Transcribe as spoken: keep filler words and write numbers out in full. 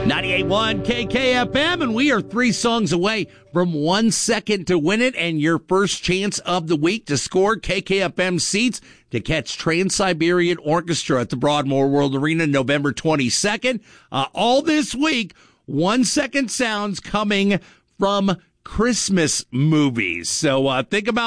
ninety-eight point one K K F M, and we are three songs away from one second to win it, and your first chance of the week to score K K F M seats to catch Trans-Siberian Orchestra at the Broadmoor World Arena November twenty-second. Uh, all this week, one second sounds coming from Christmas movies. So uh, think about